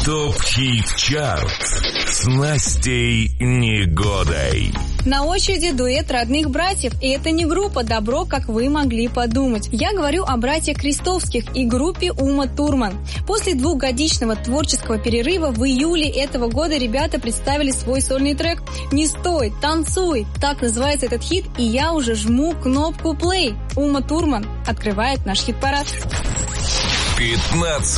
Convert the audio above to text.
ТОП-хит-чарт с Настей Негодой. На очереди дуэт родных братьев, и это не группа «Добро», как вы могли подумать. Я говорю о братьях Крестовских и группе Ума Турман. После двухгодичного творческого перерыва в июле этого года ребята представили свой сольный трек «Не стой, танцуй». Так называется этот хит, и я уже жму кнопку «плей». Ума Турман открывает наш хит-парад. 15